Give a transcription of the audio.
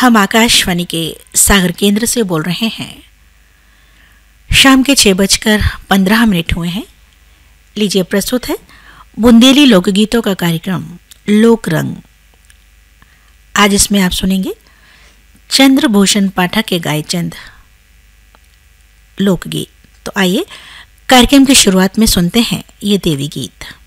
हम आकाशवाणी के सागर केंद्र से बोल रहे हैं। शाम के 6:15 हुए हैं। लीजिए प्रस्तुत है बुंदेली लोकगीतों का कार्यक्रम लोक रंग। आज इसमें आप सुनेंगे चंद्रभूषण पाठक के गाए चंद लोकगीत। तो आइए कार्यक्रम की शुरुआत में सुनते हैं ये देवी गीत।